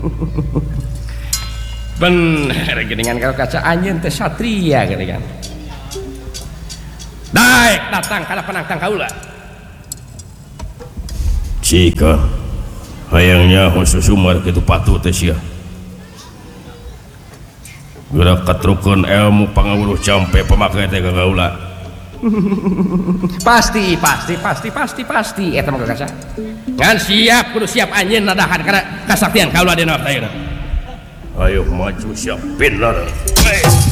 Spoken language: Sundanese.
bener geningan kalau kaca anjeun teh satria geningan daek datang kana penantang kaula jika hayangnya khusus umar gitu patuh teh sia gerak katrukeun ilmu pangawuruh campe pemakai teh kaula pasti eta mah kaca ngan siap kudu siap anjeun nadahan kana kasaktian kaula dina waktu ayeuna ayo maju siap bener